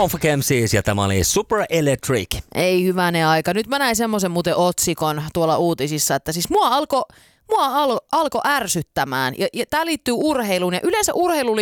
Monfa siis, ja tämä oli Super Electric. Ei hyvänen aika. Nyt mä näin semmoisen muuten otsikon tuolla uutisissa, että siis mua alkoi ärsyttämään. Ja tää liittyy urheiluun. Ja yleensä urheiluun